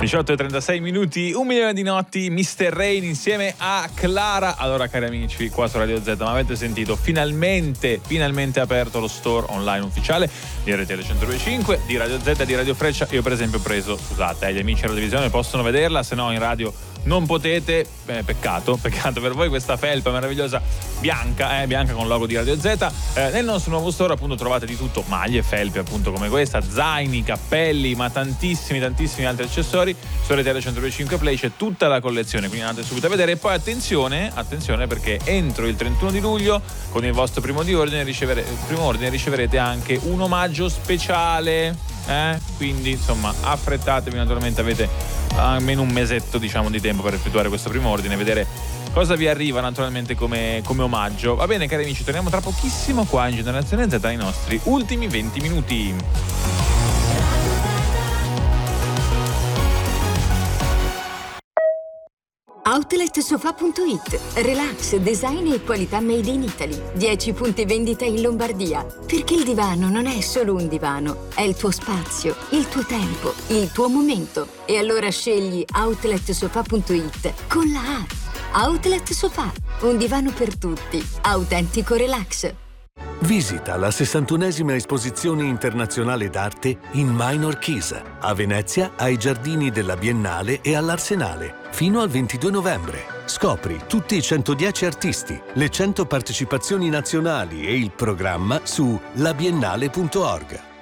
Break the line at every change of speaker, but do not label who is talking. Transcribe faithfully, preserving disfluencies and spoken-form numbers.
diciotto e trentasei minuti, un milione di notti, mister Rain insieme a Clara. Allora, cari amici, qua su Radio Z, ma avete sentito? Finalmente, finalmente aperto lo store online ufficiale di R T L centodue e cinque, di Radio Z, di Radio Freccia. Io per esempio ho preso, scusate, eh, gli amici della televisione possono vederla, se no in radio non potete, eh, peccato, peccato per voi, questa felpa meravigliosa bianca, eh, bianca con logo di Radio Z. Eh, nel nostro nuovo store appunto trovate di tutto, maglie, felpe appunto come questa, zaini, cappelli, ma tantissimi tantissimi altri accessori. Su R T L centodue e cinque Play c'è tutta la collezione, quindi andate subito a vedere. E poi attenzione, attenzione perché entro il trentuno di luglio con il vostro primo di ordine ricevere, primo ordine riceverete anche un omaggio speciale, eh? Quindi insomma affrettatevi, naturalmente avete almeno un mesetto diciamo di tempo per effettuare questo primo ordine e vedere cosa vi arriva naturalmente come, come omaggio. Va bene cari amici, torniamo tra pochissimo qua in Generazione Z nei nostri ultimi venti minuti.
Outlet Sofa punto it. Relax, design e qualità made in Italy. dieci punti vendita in Lombardia. Perché il divano non è solo un divano, è il tuo spazio, il tuo tempo, il tuo momento. E allora scegli Outlet Sofa punto it con la A. Outlet Sofa, un divano per tutti. Autentico relax.
Visita la sessantunesima esposizione internazionale d'arte in Minor Chisa, a Venezia, ai giardini della Biennale e all'Arsenale, fino al ventidue novembre. Scopri tutti i centodieci artisti, le cento partecipazioni nazionali e il programma su labiennale punto org.